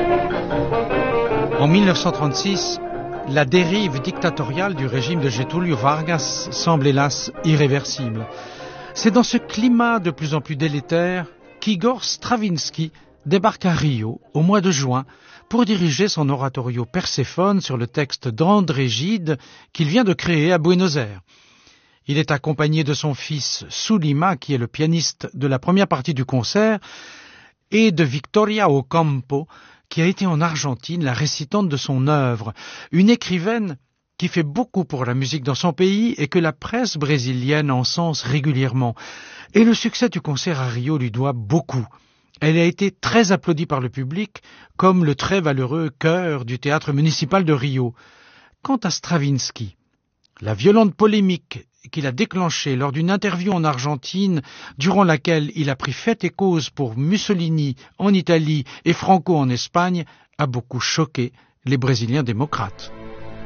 En 1936, la dérive dictatoriale du régime de Getúlio Vargas semble hélas irréversible. C'est dans ce climat de plus en plus délétère qu'Igor Stravinsky débarque à Rio au mois de juin pour diriger son oratorio Perséphone sur le texte d'André Gide qu'il vient de créer à Buenos Aires. Il est accompagné de son fils Sulima, qui est le pianiste de la première partie du concert, et de Victoria Ocampo, qui a été en Argentine la récitante de son œuvre, une écrivaine qui fait beaucoup pour la musique dans son pays et que la presse brésilienne encense régulièrement. Et le succès du concert à Rio lui doit beaucoup. Elle a été très applaudie par le public, comme le très valeureux chœur du théâtre municipal de Rio. Quant à Stravinsky, la violente polémique qu'il a déclenchée lors d'une interview en Argentine, durant laquelle il a pris fait et cause pour Mussolini en Italie et Franco en Espagne, a beaucoup choqué les Brésiliens démocrates.